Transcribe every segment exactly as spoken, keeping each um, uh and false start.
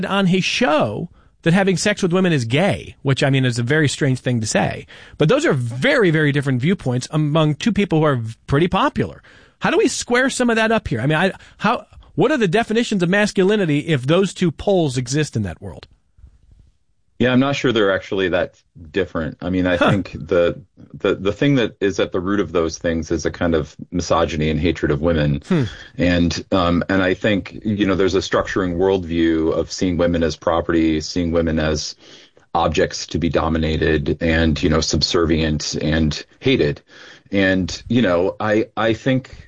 on his show that having sex with women is gay, which, I mean, is a very strange thing to say. But those are very, very different viewpoints among two people who are pretty popular. How do we square some of that up here? I mean, I, how, what are the definitions of masculinity if those two poles exist in that world? Yeah, I'm not sure they're actually that different. I mean, I huh. think the, the the thing that is at the root of those things is a kind of misogyny and hatred of women. Hmm. And um, and I think, you know, there's a structuring worldview of seeing women as property, seeing women as objects to be dominated and, you know, subservient and hated. And, you know, I I think...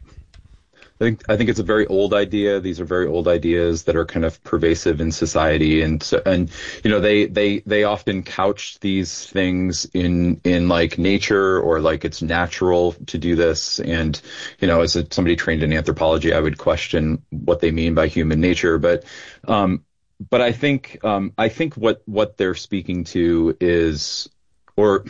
I think I think it's a very old idea. These are very old ideas that are kind of pervasive in society, and so, and you know they they they often couch these things in in like nature or like it's natural to do this. And you know, as a, somebody trained in anthropology, I would question what they mean by human nature. But um, but I think um, I think what what they're speaking to is or.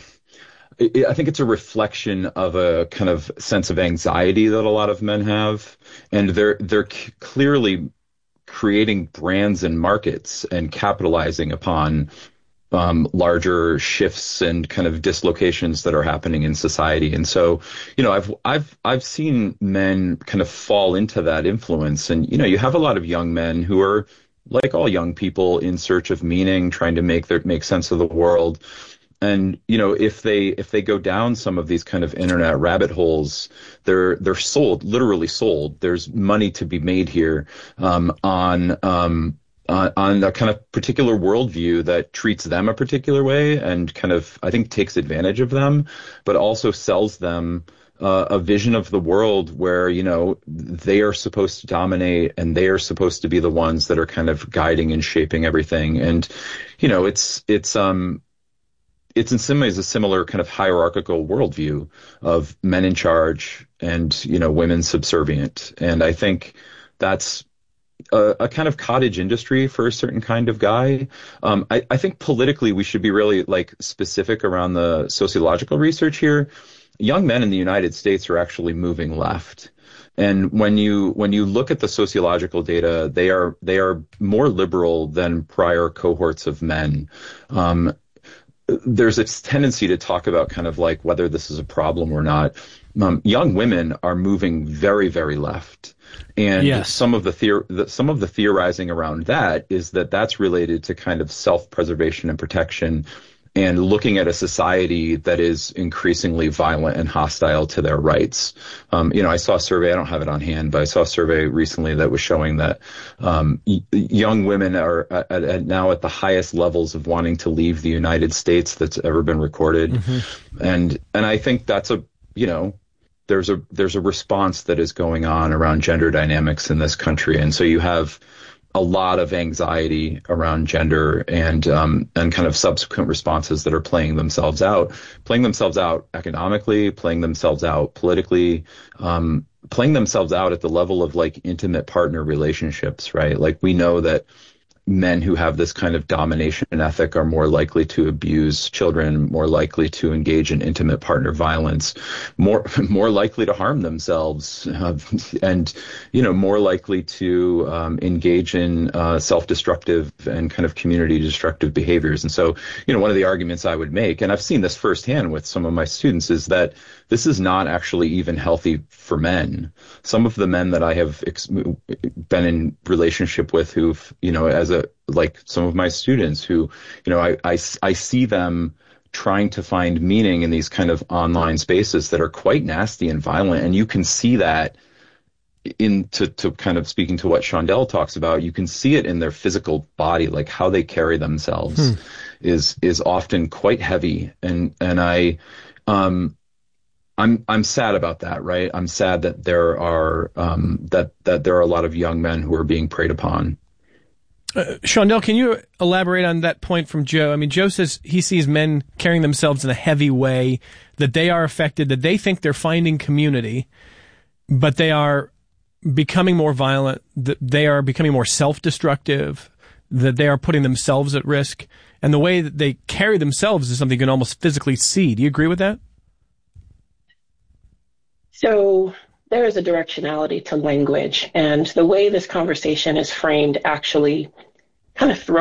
I think it's a reflection of a kind of sense of anxiety that a lot of men have, and they're they're c- clearly creating brands and markets and capitalizing upon um, larger shifts and kind of dislocations that are happening in society. And so, you know, I've I've I've seen men kind of fall into that influence, and you know, you have a lot of young men who are like all young people in search of meaning, trying to make their make sense of the world. And, you know, if they if they go down some of these kind of internet rabbit holes, they're they're sold, literally sold. There's money to be made here um, on um, on, on a kind of particular worldview that treats them a particular way and kind of, I think, takes advantage of them, but also sells them uh, a vision of the world where, you know, they are supposed to dominate and they are supposed to be the ones that are kind of guiding and shaping everything. And, you know, it's it's um. It's in some ways a similar kind of hierarchical worldview of men in charge and, you know, women subservient. And I think that's a, a kind of cottage industry for a certain kind of guy. Um, I, I think politically we should be really like specific around the sociological research here. Young men in the United States are actually moving left. And when you when you look at the sociological data, they are they are more liberal than prior cohorts of men. Um, There's a tendency to talk about kind of like whether this is a problem or not. Um, young women are moving very, very left, and yes. some of the, theor- the some of the theorizing around that is that that's related to kind of self-preservation and protection, and looking at a society that is increasingly violent and hostile to their rights. Um, you know, I saw a survey, I don't have it on hand, but I saw a survey recently that was showing that um, y- young women are at, at now at the highest levels of wanting to leave the United States that's ever been recorded. Mm-hmm. And and I think that's a, you know, there's a there's a response that is going on around gender dynamics in this country. And so you have a lot of anxiety around gender and um, and kind of subsequent responses that are playing themselves out, playing themselves out economically, playing themselves out politically, um, playing themselves out at the level of like intimate partner relationships, right? Like we know that men who have this kind of domination ethic are more likely to abuse children, more likely to engage in intimate partner violence, more more likely to harm themselves, uh, and you know more likely to um, engage in uh, self-destructive and kind of community-destructive behaviors. And so, you know, one of the arguments I would make, and I've seen this firsthand with some of my students, is that this is not actually even healthy for men. Some of the men that I have ex- been in relationship with who've, you know, as a, like some of my students who, you know, I, I, I see them trying to find meaning in these kind of online spaces that are quite nasty and violent. And you can see that in to, to kind of speaking to what Shondell talks about, you can see it in their physical body, like how they carry themselves hmm. is, is often quite heavy. And, and I, um, I'm I'm sad about that, right? I'm sad that there are um, that that there are a lot of young men who are being preyed upon. Uh, Shondell, can you elaborate on that point from Joe? I mean, Joe says he sees men carrying themselves in a heavy way, that they are affected, that they think they're finding community, but they are becoming more violent, that they are becoming more self-destructive, that they are putting themselves at risk, and the way that they carry themselves is something you can almost physically see. Do you agree with that? So there is a directionality to language, and the way this conversation is framed actually kind of throws